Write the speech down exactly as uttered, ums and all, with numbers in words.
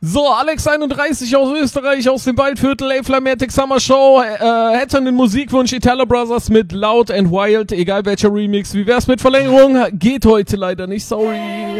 So, Alex einunddreißig aus Österreich, aus dem Waldviertel, A-Flymatic Summer Show, äh, hätte einen Musikwunsch, Italo Brothers mit Loud and Wild, egal welcher Remix. Wie wär's mit Verlängerung? Geht heute leider nicht, sorry.